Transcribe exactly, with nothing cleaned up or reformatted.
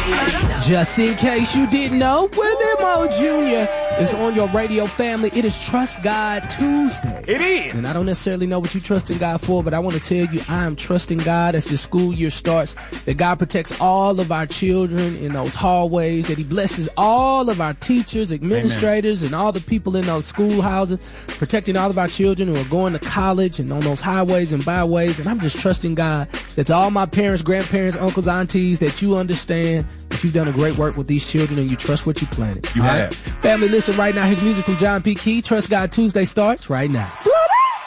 Just in case you didn't know, Willie Moore Junior is on your radio family. It is Trust God Tuesday. It is. And I don't necessarily know what you trust in God for, but I want to tell you I am trusting God as the school year starts, that God protects all of our children in those hallways, that he blesses all of our teachers, administrators, Amen. And all the people in those schoolhouses, protecting all of our children who are going to college and on those highways and byways. And I'm just trusting God that to all my parents, grandparents, uncles, aunties, that you understand that you've done a great work with these children and you trust what you planted. You all have. Right? Family, listen right now. Here's music from John P. Key. Trust God Tuesday starts right now.